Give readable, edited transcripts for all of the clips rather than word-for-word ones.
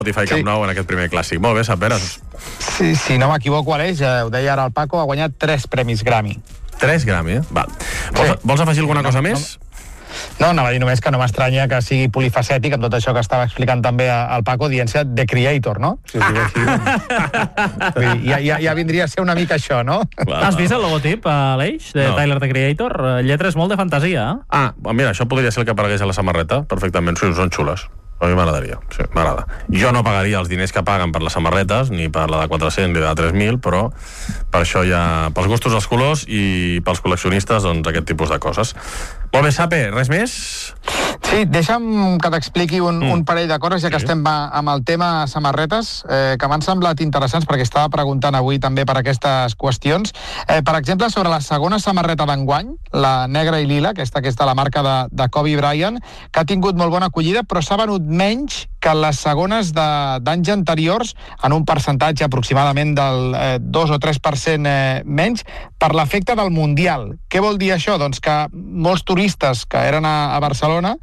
Spotify Camp Nou en aquest primer clàssic. Molt bé, Saperes. Sí, si no m'equivoco, Aleix, ho deia ara el Paco, ha guanyat 3 premis Grammy. 3 Grammy, Val. Vols afegir alguna cosa més? No, anava a dir només que no m'estranya que sigui polifacètic amb tot això que estava explicant també el Paco, dient-se The Creator, no? Si us dic així, ja vindria a ser una mica això, no? Has vist el logotip, Aleix, de Tyler, The Creator? Lletres molt de fantasia. Mira, això podria ser el que aparegués a la samarreta, perfectament, són xules. A mi m'agradaria, sí, m'agrada. Jo no pagaria els diners que paguen per les samarretes, ni per la de 400 ni de 3.000, però per això hi ha, pels gustos dels colors i pels col·leccionistes, doncs aquest tipus de coses. Molt bé, Sape, res més? Sí, deixa'm que t'expliqui un parell de coses, ja que estem amb el tema samarretes, que m'han semblat interessants, perquè estava preguntant avui també per aquestes qüestions. Per exemple, sobre la segona samarreta d'enguany, la negra i lila, aquesta que és de la marca de Kobe Bryant, que ha tingut molt bona acollida, però s'ha venut menys que les segones d'anys anteriors, en un percentatge aproximadament del 2 o 3% menys, per l'efecte del Mundial. Què vol dir això? Doncs que molts turistes que eren a Barcelona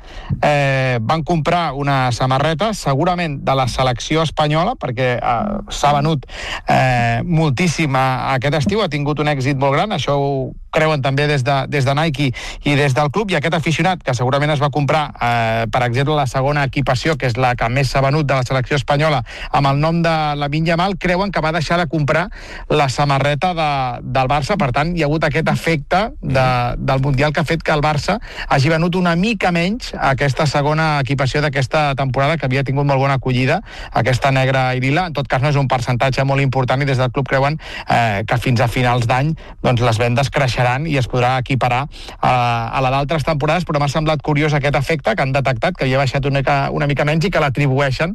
van comprar una samarreta, segurament de la selecció espanyola, perquè s'ha venut moltíssim aquest estiu, ha tingut un èxit molt gran, això ho creuen també des de Nike i des del club, i aquest aficionat que segurament es va comprar, per exemple, la segona equipació, que és la que més s'ha venut de la selecció espanyola, amb el nom de Lamine Yamal, creuen que va deixar de comprar la samarreta del Barça. Per tant, hi ha hagut aquest efecte del Mundial que ha fet que el Barça hagi venut una mica menys aquesta segona equipació d'aquesta temporada, que havia tingut molt bona acollida, aquesta negra i lila. En tot cas, no és un percentatge molt important, i des del club creuen que fins a finals d'any doncs, les vendes creixeran i es podrà equiparar a la d'altres temporades, però m'ha semblat curiós aquest efecte que han detectat, que havia baixat una mica menys, i que l'atribueixen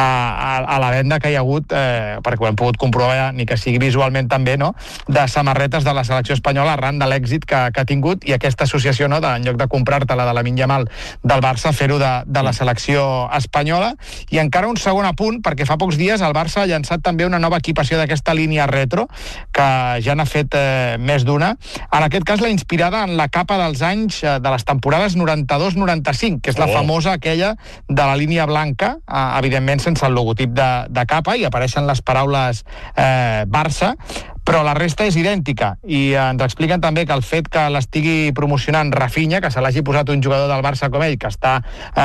a la venda que hi ha hagut, perquè ho hem pogut comprovar, ni que sigui visualment també, no?, de samarretes de la selecció espanyola arran de l'èxit que ha tingut, i aquesta associació, no?, en lloc de comprar-te la de Lamine Yamal del Barça, fer-ho de la selecció espanyola. I encara un segon apunt, perquè fa pocs dies el Barça ha llançat també una nova equipació d'aquesta línia retro, que ja n'ha fet més d'una, en aquest cas la inspirada en la capa dels anys de les temporades 92-95, que és la famosa aquella de la línia blanca, evidentment sense el logotip de capa, i apareixen les paraules Barça, però la resta és idèntica, i ens expliquen també que el fet que l'estigui promocionant Rafinha, que se l'hagi posat un jugador del Barça com ell, que està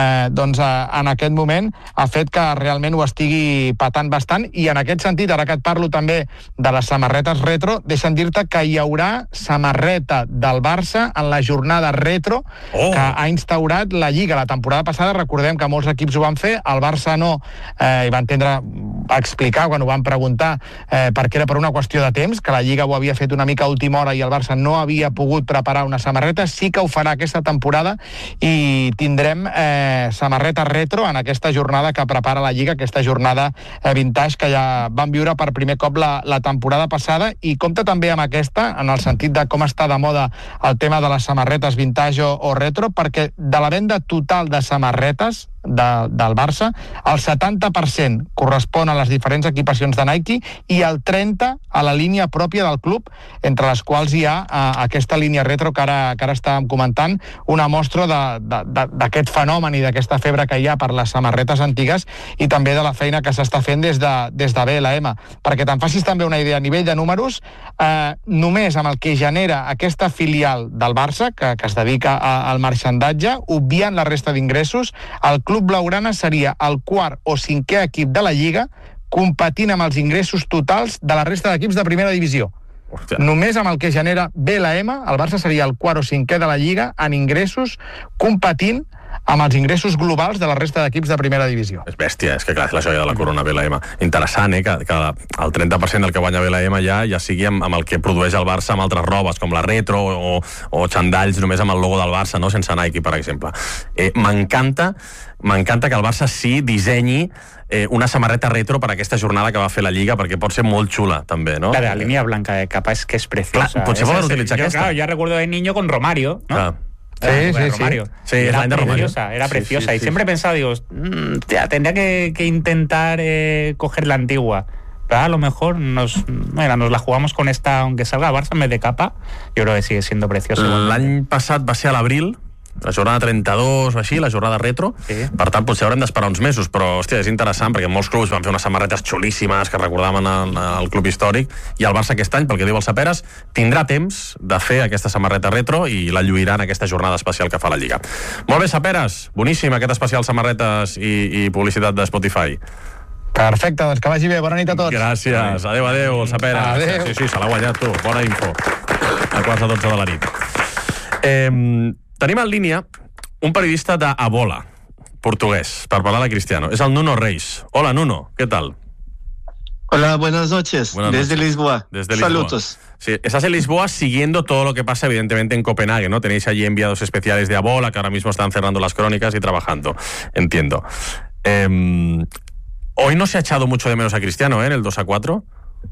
en aquest moment, ha fet que realment ho estigui patant bastant. I en aquest sentit, ara que et parlo també de les samarretes retro, deixa'm dir-te que hi haurà samarreta del Barça en la jornada retro que ha instaurat la Lliga. La temporada passada, recordem que molts equips ho van fer, el Barça no, i va explicar quan ho van preguntar, perquè era per una qüestió de temps, que la Lliga ho havia fet una mica a última hora i el Barça no havia pogut preparar una samarreta. Sí que ho farà aquesta temporada i tindrem samarreta retro en aquesta jornada que prepara la Lliga, aquesta jornada vintage que ja van viure per primer cop la temporada passada, i compta també amb aquesta, en el sentit de com està de moda el tema de les samarretes vintage o retro, perquè de la venda total de samarretes del Barça, el 70% correspon a les diferents equipacions de Nike i el 30% a la línia pròpia del club, entre les quals hi ha aquesta línia retro que ara estàvem comentant, una mostra d'aquest fenomen i d'aquesta febre que hi ha per les samarretes antigues, i també de la feina que s'està fent des de BLM. Perquè te'n facis també una idea a nivell de números, només amb el que genera aquesta filial del Barça, que es dedica al marxandatge, obviant la resta d'ingressos, el club blaugrana seria el quart o cinquè equip de la Lliga, competint amb els ingressos totals de la resta d'equips de primera divisió. Hòstia. Només amb el que genera BLM, el Barça seria el quart o cinquè de la Lliga en ingressos, competint amb els ingressos globals de la resta d'equips de primera divisió. És bèstia, és que clar, és la joia de la corona BLM. Interessant, que el 30% del que guanya BLM ja sigui amb el que produeix el Barça amb altres robes, com la retro o xandalls només amb el logo del Barça, no? Sense Nike, per exemple. M'encanta que el Barça sí dissenyi una samarreta retro per aquesta jornada que va fer la Lliga, perquè pot ser molt xula, també, ¿no? La de la línea blanca de capa es que es preciosa. Clar, potser poden utilitzar aquesta. Claro, ya recuerdo de niño con Romario, ¿no? Clar. Romario. Sí, era preciosa, era preciosa. Sí. Y siempre he pensado, digo, tendría que intentar coger la antigua. Pero a lo mejor nos la jugamos con esta, aunque salga Barça en vez de capa. Yo creo que sigue siendo preciosa. L'any passat va ser a l'abril, la jornada 32 o així, la jornada retro. Sí. Per tant, potser haurem d'esperar uns mesos, però, hòstia, és interessant, perquè molts clubs van fer unes samarretes xulíssimes que recordaven el club històric, i el Barça aquest any, pel que diu el Saperes, tindrà temps de fer aquesta samarreta retro i la lluirà en aquesta jornada especial que fa la Lliga. Molt bé, Saperes, boníssim aquest especial samarretes i publicitat de Spotify. Perfecte, doncs que vagi bé. Bona nit a tots. Gràcies. Adéu, el Saperes. Adéu. Sí, se l'ha guanyat, tu. Bona info. A 11:15 de la nit. Tenim en línia un periodista d'Abola, portuguès, per parlar de Cristiano. És el Nuno Reis. Hola, Nuno, ¿qué tal? Hola, buenas noches. Desde Lisboa. Saludos. Sí, estás en Lisboa siguiendo todo lo que pasa, evidentemente, en Copenhague, ¿no? Tenéis allí enviados especiales de Abola, que ahora mismo están cerrando las crónicas y trabajando. Entiendo. Hoy no se ha echado mucho de menos a Cristiano, en el 2-4.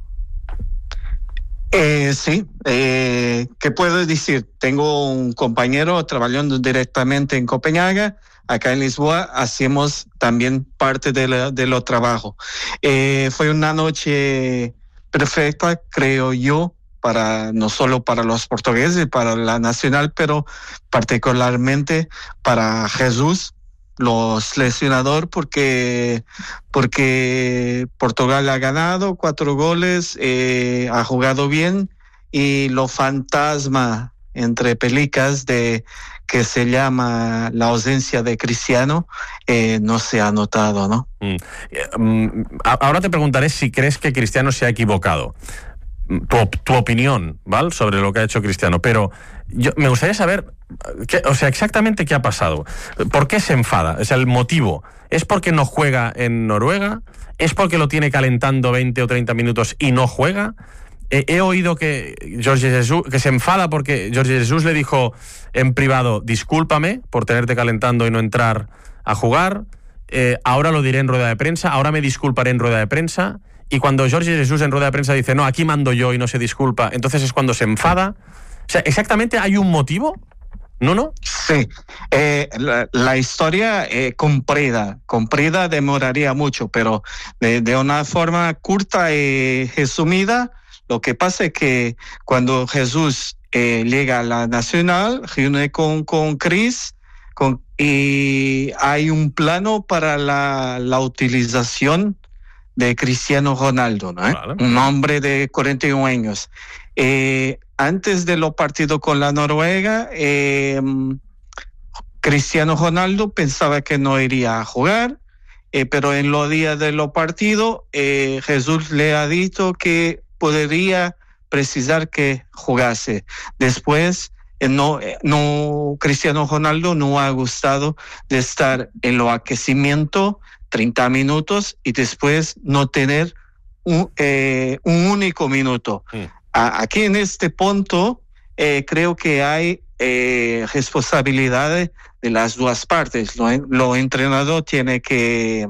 Sí, ¿qué puedo decir? Tengo un compañero trabajando directamente en Copenhague. Acá en Lisboa hacemos también parte de lo trabajo. Fue una noche perfecta, creo yo, no solo para los portugueses, para la nacional, pero particularmente para Jesús, los seleccionador, porque Portugal ha ganado 4 goles, ha jugado bien, y lo fantasma entre pelicas de que se llama la ausencia de Cristiano no se ha notado, ¿no? Ahora te preguntaré si crees que Cristiano se ha equivocado. Tu opinión, ¿vale? Sobre lo que ha hecho Cristiano, pero me gustaría saber, exactamente qué ha pasado. ¿Por qué se enfada? O sea, el motivo. ¿Es porque no juega en Noruega? ¿Es porque lo tiene calentando 20 o 30 minutos y no juega? He oído que se enfada porque Jorge Jesús le dijo en privado: discúlpame por tenerte calentando y no entrar a jugar. Ahora lo diré en rueda de prensa. Ahora me disculparé en rueda de prensa. Y cuando Jorge Jesús en rueda de prensa dice: no, aquí mando yo, y no se disculpa, entonces es cuando se enfada. O sea, ¿exactamente hay un motivo? ¿No? Sí. La historia comprida demoraría mucho, pero de una forma corta y resumida, lo que pasa es que cuando Jesús llega a la Nacional, reúne con Cris, y hay un plano para la utilización de Cristiano Ronaldo, ¿no? Vale. Un hombre de 41 años. Antes de los partidos con la Noruega, Cristiano Ronaldo pensaba que no iría a jugar, pero en los días de los partidos, Jesús le ha dicho que podría precisar que jugase. Después, Cristiano Ronaldo no ha gustado de estar en los aquecimientos 30 minutos y después no tener un único minuto. Aquí en este punto creo que hay responsabilidades de las dos partes. Los entrenadores tienen que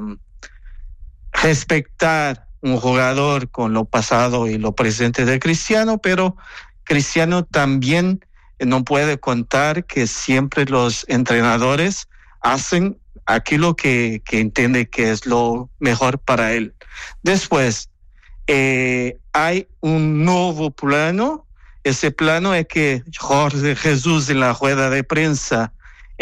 respetar un jugador con lo pasado y lo presente de Cristiano, pero Cristiano también no puede contar que siempre los entrenadores hacen aquello que entiende que es lo mejor para él. Después, hay un nuevo plano. Ese plano es que Jorge Jesús en la rueda de prensa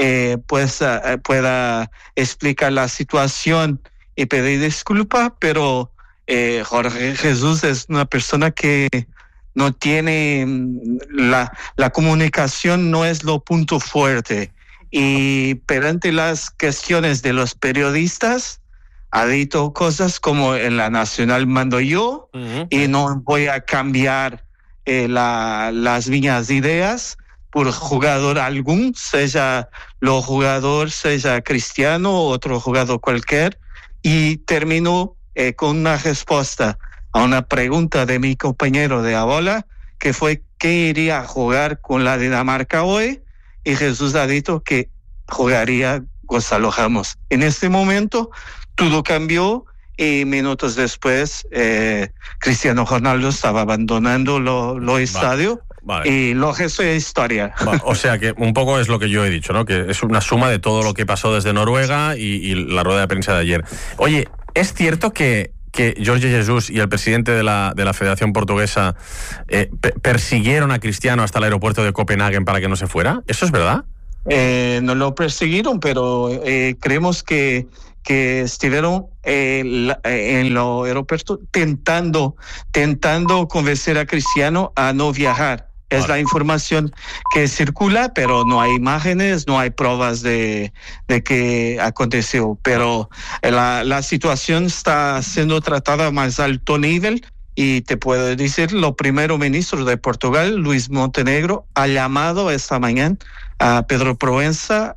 pueda explicar la situación y pedir disculpas, pero Jorge Jesús es una persona que no tiene la comunicación, no es lo punto fuerte. Y perante las cuestiones de los periodistas, ha dicho cosas como: en la Nacional mando yo, y no voy a cambiar las mías ideas por jugador algún, sea lo jugador, sea Cristiano o otro jugador cualquier. Y termino con una respuesta a una pregunta de mi compañero de Abola, que fue: ¿qué iría a jugar con la Dinamarca hoy? Y Jesús ha dicho que jugaría Gonzalo Ramos. En este momento todo cambió, y minutos después Cristiano Ronaldo estaba abandonando los estadios. Vale. Y lo resto es historia. O sea que un poco es lo que yo he dicho, ¿no? Que es una suma de todo lo que pasó desde Noruega y la rueda de prensa de ayer. Oye, ¿es cierto que Jorge Jesús y el presidente de la Federación Portuguesa persiguieron a Cristiano hasta el aeropuerto de Copenhague para que no se fuera? ¿Eso es verdad? No lo persiguieron, pero creemos que estuvieron en el aeropuerto intentando convencer a Cristiano a no viajar. Es la información que circula, pero no hay imágenes, no hay pruebas de que aconteció. Pero la situación está siendo tratada a más alto nivel. Y te puedo decir, el primer ministro de Portugal, Luis Montenegro, ha llamado esta mañana a Pedro Proença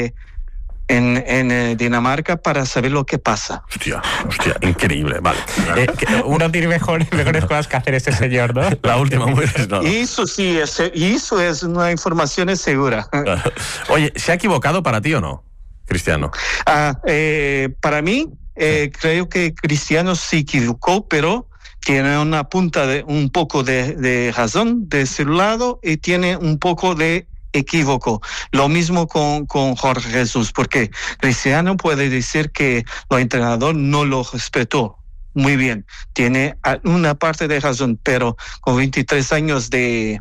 en Dinamarca para saber lo que pasa. Hostia, increíble, vale. Uno tiene mejores cosas que hacer este señor, ¿no? La última, no. Y eso sí, eso es una información segura. Oye, ¿se ha equivocado para ti o no, Cristiano? Para mí, creo que Cristiano se equivocó, pero tiene una punta un poco de razón de su lado y tiene un poco de equívoco. Lo mismo con Jorge Jesús, porque Cristiano puede decir que el entrenador no lo respetó. Muy bien, tiene una parte de razón, pero con 23 años de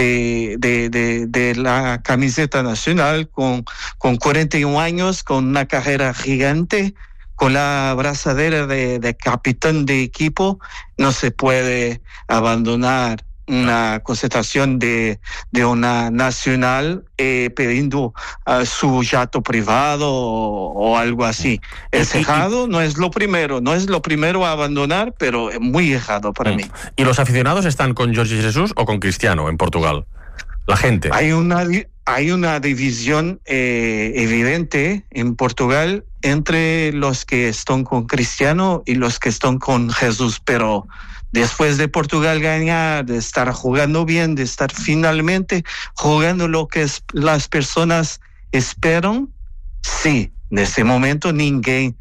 la camiseta nacional, con 41 años, con una carrera gigante, con la abrazadera de capitán de equipo, no se puede abandonar una concentración de una nacional pidiendo su jato privado o algo así. Es errado, no es lo primero a abandonar, pero es muy errado para mí. ¿Y los aficionados están con Jorge Jesús o con Cristiano en Portugal? La gente. Hay una división evidente en Portugal entre los que están con Cristiano y los que están con Jesús, pero después de Portugal ganar, de estar jugando bien, de estar finalmente jugando lo que las personas esperan, sí, en este momento ninguém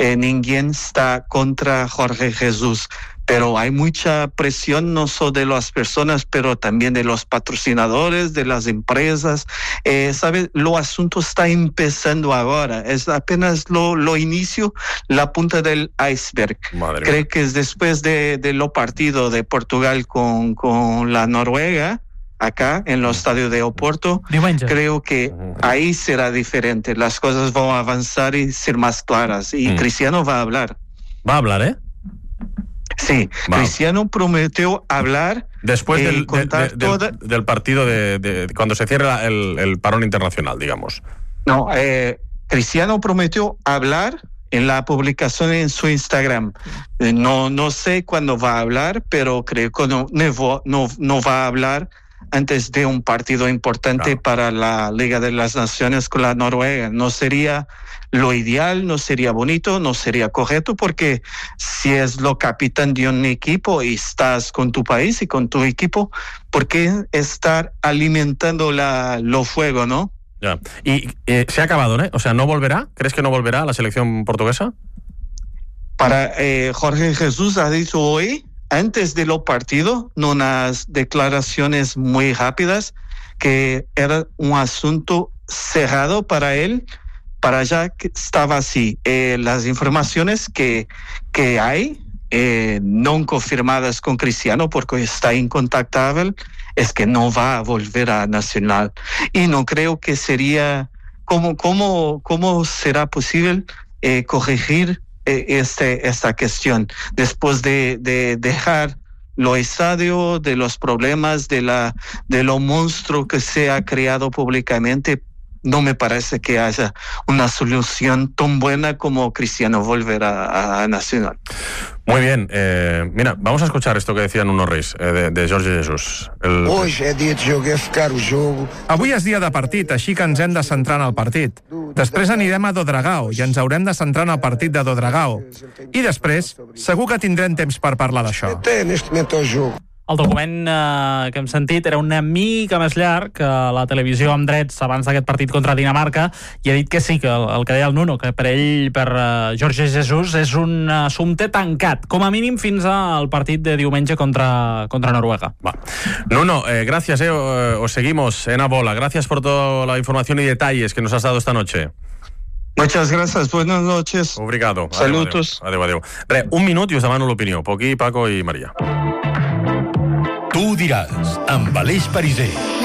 está contra Jorge Jesús, pero hay mucha presión no solo de las personas, pero también de los patrocinadores, de las empresas. ¿Sabes? Lo asunto está empezando ahora, es apenas lo inicio, la punta del iceberg. Creo que es después de lo partido de Portugal con la Noruega, acá en los estadios de Oporto, creo que ahí será diferente. Las cosas van a avanzar y ser más claras. Y Cristiano va a hablar. Va a hablar, ¿eh? Sí, Cristiano prometió hablar después del partido de cuando se cierre el parón internacional, digamos. No, Cristiano prometió hablar en la publicación en su Instagram. No sé cuándo va a hablar, pero creo que no va a hablar antes de un partido importante para la Liga de las Naciones con la Noruega. No sería lo ideal, no sería bonito, no sería correcto, porque si es lo capitán de un equipo y estás con tu país y con tu equipo, ¿por qué estar alimentando lo fuego, no? Ya. Y se ha acabado, ¿no? O sea, ¿no volverá? ¿Crees que no volverá a la selección portuguesa? Para Jorge Jesús ha dicho hoy, antes de los partidos, unas declaraciones muy rápidas, que era un asunto cerrado para él, para ya que estaba así. Las informaciones que hay, no confirmadas con Cristiano, porque está incontactable, es que no va a volver a Nacional. Y no creo que sería, ¿cómo será posible corregir esta cuestión después de dejar lo estadio, de los problemas, de lo monstruo que se ha creado públicamente? No me parece que haya una solución tan buena como Cristiano volver a Nacional. Muy bien, mira, vamos a escuchar esto que decían unos Reis de Jorge Jesús. Hoy es dia de jogar, ficar o jogo. Avui és dia de partit, així que ens hem de centrar en el partit. Després anirem a Dodragao i ens haurem de centrar en el partit de Dodragao. I després, segur que tindrem temps per parlar d'això. Neste momento ao jogo. El document que hem sentit era una mica més llarg que la televisió amb drets abans d'aquest partit contra Dinamarca, i ha dit que sí, que el que deia el Nuno, que per ell, per Jorge Jesús, és un assumpte tancat, com a mínim fins al partit de diumenge contra Noruega. Va. Nuno, gracias, os seguimos en A Bola. Gracias por toda la información y detalles que nos has dado esta noche. Muchas gracias, buenas noches. Obrigado. Saludos. Adéu. Re, un minut i us demano l'opinió. Poquí, Paco i Maria. Tu ho diràs, amb Aleix Pariser.